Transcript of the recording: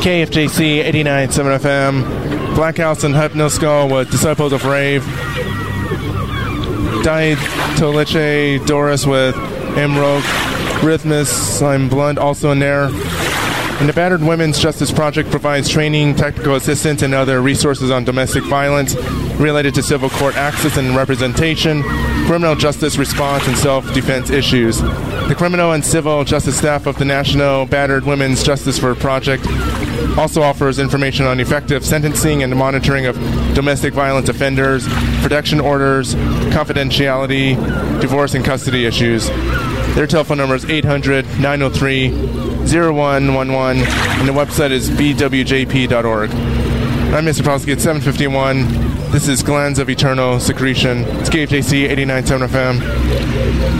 KFJC 89.7 FM. Black House and Hypnoskull with Disciples of Rave. Dai Toliche Doris with Emerald. Rhythmus, I'm Blunt, also in there. And the Battered Women's Justice Project provides training, technical assistance, and other resources on domestic violence related to civil court access and representation, criminal justice response, and self-defense issues. The criminal and civil justice staff of the National Battered Women's Justice Project also offers information on effective sentencing and monitoring of domestic violence offenders, protection orders, confidentiality, divorce and custody issues. Their telephone number is 800-903-0111, and the website is bwjp.org. I'm Mr. Polsky at 751. This is Glands of Eternal Secretion. It's KFJC 89.7 FM.